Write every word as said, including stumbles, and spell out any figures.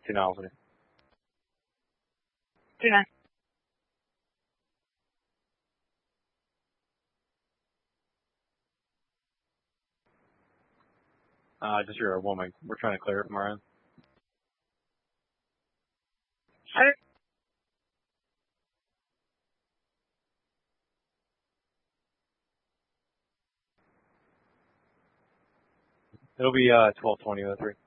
Two nine, please. Two nine. Uh, just your woman. We're trying to clear it from our end. Okay. It'll be uh twelve twenty oh three.